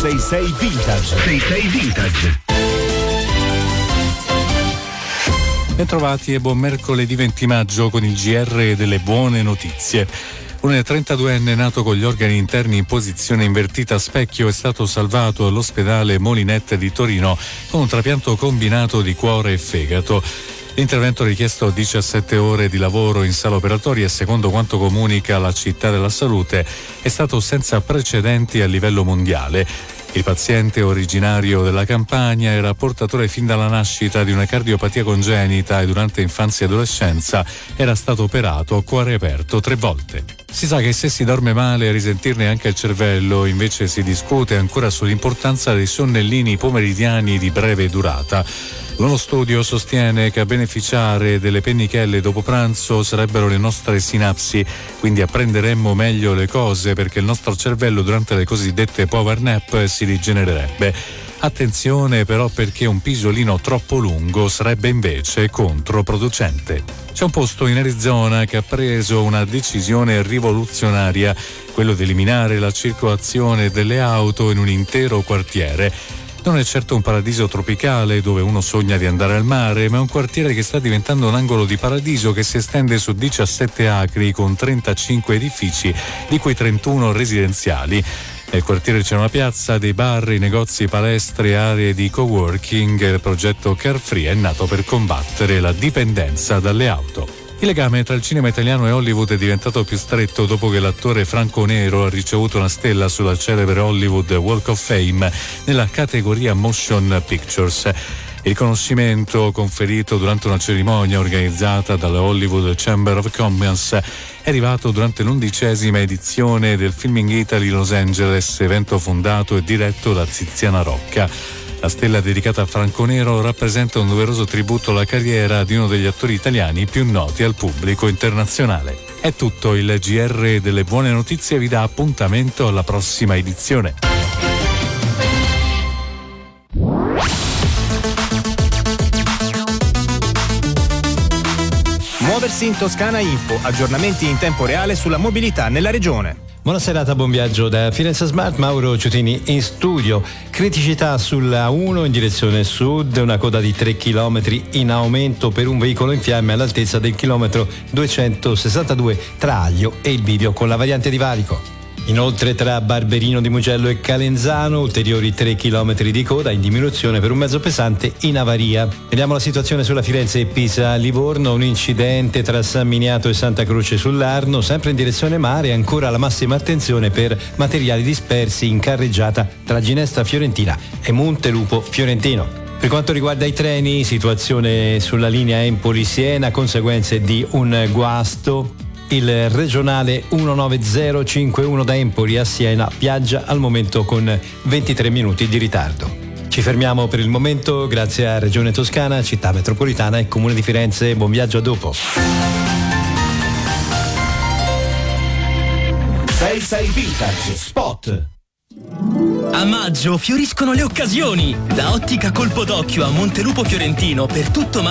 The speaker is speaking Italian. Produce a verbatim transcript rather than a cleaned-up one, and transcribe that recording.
sei sei Vintage. sei sei Vintage. Bentrovati e buon mercoledì venti maggio con il G R delle buone notizie. Un trentaduenne nato con gli organi interni in posizione invertita a specchio è stato salvato all'ospedale Molinette di Torino con un trapianto combinato di cuore e fegato. L'intervento ha richiesto diciassette ore di lavoro in sala operatoria e, secondo quanto comunica la Città della Salute, è stato senza precedenti a livello mondiale. Il paziente, originario della Campania, era portatore fin dalla nascita di una cardiopatia congenita e durante infanzia e adolescenza era stato operato a cuore aperto tre volte. Si sa che se si dorme male a risentirne anche il cervello, invece si discute ancora sull'importanza dei sonnellini pomeridiani di breve durata. Uno studio sostiene che a beneficiare delle pennichelle dopo pranzo sarebbero le nostre sinapsi, quindi apprenderemmo meglio le cose perché il nostro cervello durante le cosiddette power nap si rigenererebbe. Attenzione però, perché un pisolino troppo lungo sarebbe invece controproducente. C'è un posto in Arizona che ha preso una decisione rivoluzionaria, quello di eliminare la circolazione delle auto in un intero quartiere. Non è certo un paradiso tropicale dove uno sogna di andare al mare, ma è un quartiere che sta diventando un angolo di paradiso che si estende su diciassette acri con trentacinque edifici, di cui trentuno residenziali. Nel quartiere c'è una piazza, dei bar, i negozi, palestre, aree di coworking. Il progetto Carefree è nato per combattere la dipendenza dalle auto. Il legame tra il cinema italiano e Hollywood è diventato più stretto dopo che l'attore Franco Nero ha ricevuto una stella sulla celebre Hollywood Walk of Fame nella categoria Motion Pictures. Il riconoscimento, conferito durante una cerimonia organizzata dalla Hollywood Chamber of Commerce, è arrivato durante l'undicesima edizione del Filming Italy Los Angeles, evento fondato e diretto da Tiziana Rocca. La stella dedicata a Franco Nero rappresenta un doveroso tributo alla carriera di uno degli attori italiani più noti al pubblico internazionale. È tutto, il G R delle buone notizie vi dà appuntamento alla prossima edizione. Muoversi in Toscana Info, aggiornamenti in tempo reale sulla mobilità nella regione. Buona serata, buon viaggio da Firenze Smart, Mauro Ciutini in studio. Criticità sulla uno in direzione sud, una coda di tre chilometri in aumento per un veicolo in fiamme all'altezza del chilometro duecentosessantadue tra Aglio e il bivio con la variante di valico. Inoltre tra Barberino di Mugello e Calenzano ulteriori tre chilometri di coda in diminuzione per un mezzo pesante in avaria. Vediamo la situazione sulla Firenze e Pisa-Livorno, un incidente tra San Miniato e Santa Croce sull'Arno, sempre in direzione mare, ancora la massima attenzione per materiali dispersi in carreggiata tra Ginestra Fiorentina e Montelupo Fiorentino. Per quanto riguarda i treni, situazione sulla linea Empoli-Siena, conseguenze di un guasto. Il regionale uno nove zero cinque uno da Empoli a Siena viaggia al momento con ventitré minuti di ritardo. Ci fermiamo per il momento, grazie a Regione Toscana, Città Metropolitana e Comune di Firenze. Buon viaggio, a dopo. sei sei Vintage Spot. A maggio fioriscono le occasioni. Da Ottica Colpo d'Occhio a Montelupo Fiorentino per tutto maggio